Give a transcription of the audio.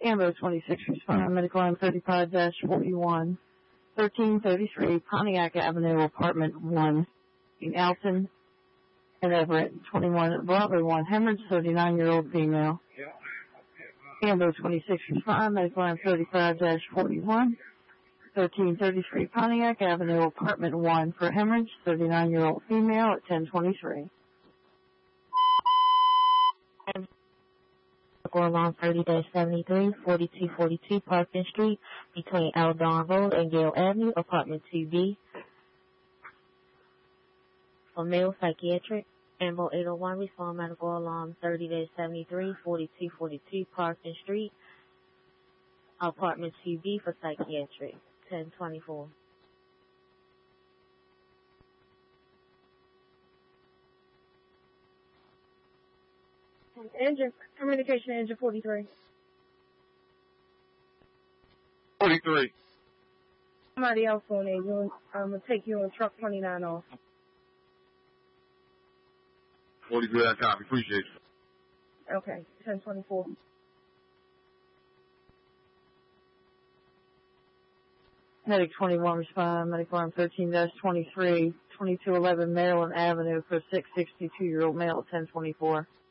Ambo 26 respond, medical line 35-41, 1333 Pontiac Avenue, apartment 1, in Alton and Everett, 21 Bravo 1, hemorrhage, 39-year-old female. Ambo 26 respond, medical line 35-41, 1333 Pontiac Avenue, apartment 1, for hemorrhage, 39-year-old female at 1023. Along 30-73, 4242 Parkton Street, between Aldon Road and Yale Avenue, apartment 2B. For male psychiatric, Ambo 801, respond medical alarm 30-73, 4242 Parkton Street, apartment 2B for psychiatric, 1024. Engine, communication engine 43. 43. Somebody else on there. I'm going to take you on truck 29 off. 43, that copy. Appreciate you. Okay, 1024. Medic 21 respond, medical arm 13-23, 2211 Maryland Avenue for 662-year-old male at 1024.